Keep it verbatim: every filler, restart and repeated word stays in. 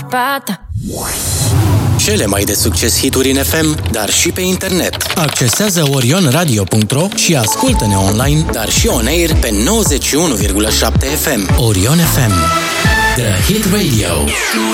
pata. Cele mai de succes hituri în F M, dar și pe internet. Accesează orion radio punct ro și ascultă-ne online, dar și on air pe nouăzeci și unu virgulă șapte F M. Orion F M, The Hit Radio.